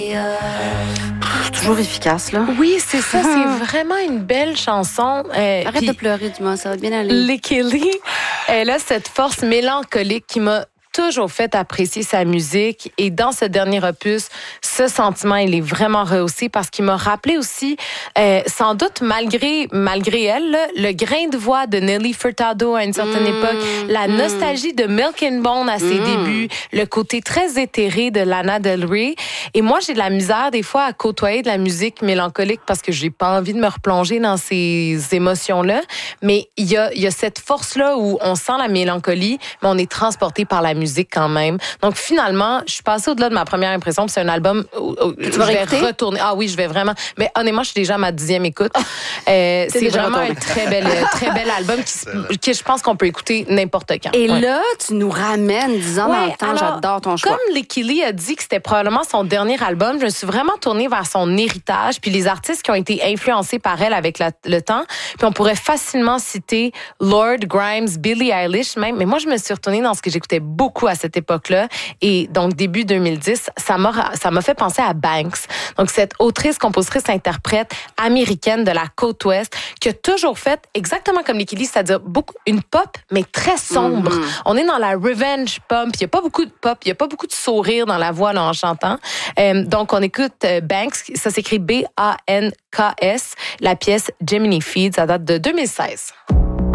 Toujours efficace, là. Oui, c'est ça. C'est vraiment une belle chanson. Arrête de pleurer, du moins, ça va bien aller. Lekili, elle a cette force mélancolique qui m'a toujours fait apprécier sa musique. Et dans ce dernier opus, ce sentiment, il est vraiment rehaussé parce qu'il m'a rappelé aussi, sans doute malgré elle, là, le grain de voix de Nelly Furtado à une certaine époque, la nostalgie de Milk and Bone à ses débuts, le côté très éthéré de Lana Del Rey. Et moi, j'ai de la misère des fois à côtoyer de la musique mélancolique parce que j'ai pas envie de me replonger dans ces émotions-là. Mais il y a cette force-là où on sent la mélancolie, mais on est transporté par la musique quand même. Donc finalement, je suis passée au-delà de ma première impression. Puis c'est un album où je vais retourner. Ah oui, je vais vraiment. Mais honnêtement, je suis déjà à ma 10e écoute. C'est vraiment un très bel album qui je pense qu'on peut écouter n'importe quand. Et là, tu nous ramènes 10 ans dans le temps. J'adore ton choix. Comme Lekili a dit que c'était probablement son dernier album, je me suis vraiment tournée vers son héritage puis les artistes qui ont été influencés par elle avec le temps. Puis on pourrait facilement citer Lord, Grimes, Billie Eilish même. Mais moi, je me suis retournée dans ce que j'écoutais beaucoup à cette époque-là. Et donc, début 2010, ça m'a fait penser à Banks. Donc, cette autrice, compositrice, interprète américaine de la côte ouest qui a toujours fait exactement comme Lekili, c'est-à-dire une pop, mais très sombre. On est dans la revenge pop. Il n'y a pas beaucoup de pop, il n'y a pas beaucoup de sourire dans la voix là, en chantant. Donc, on écoute Banks, ça s'écrit B-A-N-K-S, la pièce Gemini Feed, ça date de 2016.